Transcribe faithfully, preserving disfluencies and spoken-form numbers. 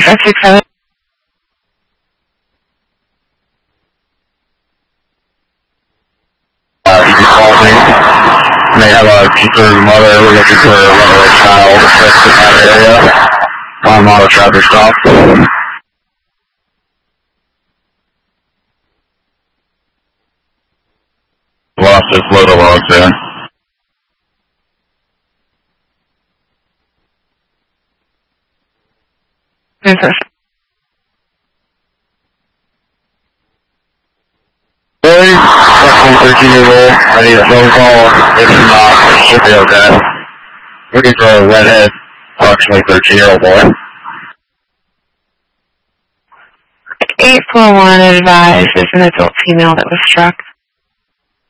five six seven. Uh, you can call me. And they have a concerned mother looking for a runaway child that's in that area. I'm on a traffic stop. Lost his photo logs there. Interest. Really? Roughly thirteen years old. I need a phone call. If not, it should be okay. Looking for a redhead, approximately thirteen year old boy. eight four one advised there's an adult female that was struck.